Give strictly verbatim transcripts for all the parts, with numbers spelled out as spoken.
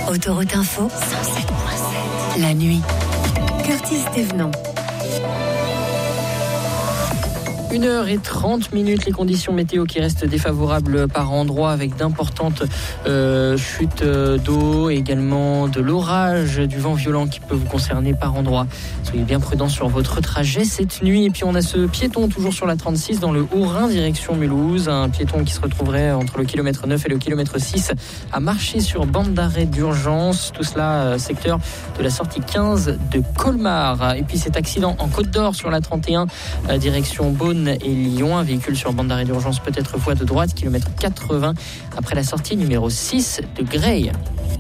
Autoroute Info, cent sept virgule sept. La nuit. Curtis Thévenant. une heure trente minutes, les conditions météo qui restent défavorables par endroits avec d'importantes euh, chutes d'eau, et également de l'orage, du vent violent qui peut vous concerner par endroits. Soyez bien prudents sur votre trajet cette nuit. Et puis on a ce piéton toujours sur la trente-six dans le Haut-Rhin direction Mulhouse, un piéton qui se retrouverait entre le kilomètre neuf et le kilomètre six à marcher sur bande d'arrêt d'urgence. Tout cela euh, secteur de la sortie quinze de Colmar. Et puis cet accident en Côte d'Or sur la trente et un euh, direction Beaune et Lyon, un véhicule sur bande d'arrêt d'urgence peut-être voie de droite, kilomètre quatre-vingts après la sortie numéro six de Greil.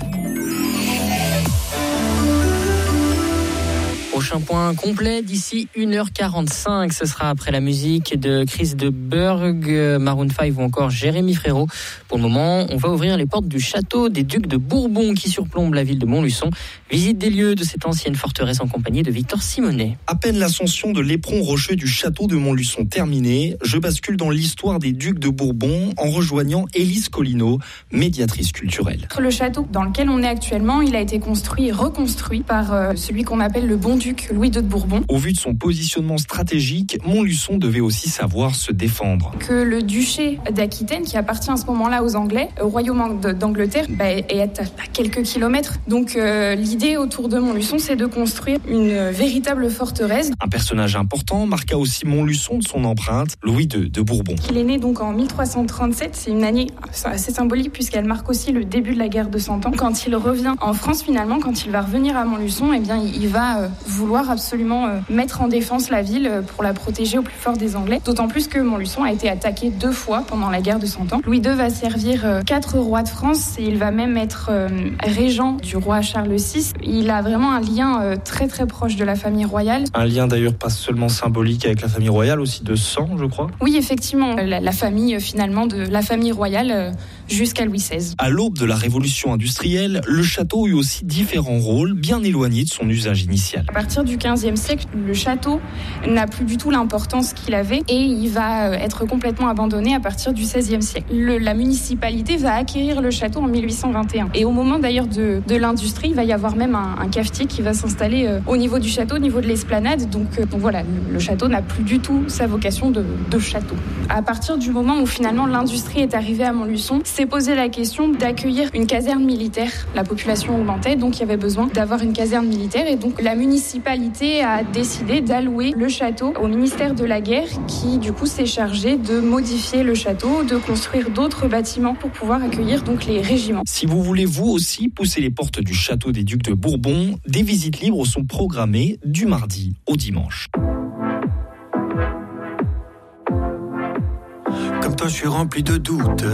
Prochain point complet d'ici une heure quarante-cinq. Ce sera après la musique de Chris de Burgh, Maroon cinq ou encore Jérémy Frérot. Pour le moment, on va ouvrir les portes du château des Ducs de Bourbon qui surplombe la ville de Montluçon. Visite des lieux de cette ancienne forteresse en compagnie de Victor Simonet. À peine l'ascension de l'éperon rocheux du château de Montluçon terminée, je bascule dans l'histoire des Ducs de Bourbon en rejoignant Élise Collineau, médiatrice culturelle. Le château dans lequel on est actuellement, il a été construit et reconstruit par euh, celui qu'on appelle le bon duc Louis deux de Bourbon. Au vu de son positionnement stratégique, Montluçon devait aussi savoir se défendre. Que le duché d'Aquitaine, qui appartient à ce moment-là aux Anglais, au royaume d'Angleterre, bah, est à quelques kilomètres. Donc euh, l'idée autour de Montluçon, c'est de construire une véritable forteresse. Un personnage important marqua aussi Montluçon de son empreinte, Louis deux de Bourbon. Il est né donc en mille trois cent trente-sept, c'est une année assez symbolique puisqu'elle marque aussi le début de la guerre de Cent Ans. Quand il revient en France finalement, quand il va revenir à Montluçon, eh bien il va euh, vouloir absolument euh, mettre en défense la ville pour la protéger au plus fort des Anglais. D'autant plus que Montluçon a été attaqué deux fois pendant la guerre de Cent Ans. Louis deux va servir euh, quatre rois de France et il va même être euh, régent du roi Charles six. Il a vraiment un lien euh, très très proche de la famille royale. Un lien d'ailleurs pas seulement symbolique avec la famille royale, aussi de sang, je crois. Oui, effectivement, la, la famille euh, finalement de la famille royale euh, jusqu'à Louis seize. À l'aube de la révolution industrielle, le château eut aussi différents rôles bien éloignés de son usage initial. À partir du quinzième siècle, le château n'a plus du tout l'importance qu'il avait et il va être complètement abandonné à partir du seizième siècle. Le, la municipalité va acquérir le château en mille huit cent vingt et un. Et au moment d'ailleurs de, de l'industrie, il va y avoir même un, un cafetier qui va s'installer euh, au niveau du château, au niveau de l'esplanade. Donc, euh, donc voilà, le, le château n'a plus du tout sa vocation de, de château. À partir du moment où finalement l'industrie est arrivée à Montluçon, s'est posé la question d'accueillir une caserne militaire. La population augmentait, donc il y avait besoin d'avoir une caserne militaire. Et donc la municipalité a décidé d'allouer le château au ministère de la Guerre qui du coup s'est chargé de modifier le château, de construire d'autres bâtiments pour pouvoir accueillir donc les régiments. Si vous voulez vous aussi pousser les portes du château des Ducs de Bourbon, des visites libres sont programmées du mardi au dimanche. Comme toi je suis rempli de doutes.